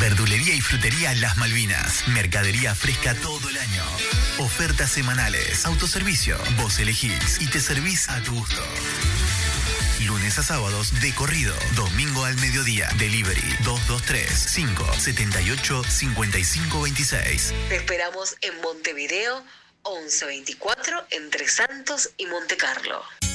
Verdulería y frutería Las Malvinas. Mercadería fresca todo el año. Ofertas semanales. Autoservicio. Vos elegís y te servís a tu gusto. Lunes a sábados de corrido. Domingo al mediodía. Delivery 223-578-5526. Te esperamos en Montevideo 1124 entre Santos y Montecarlo.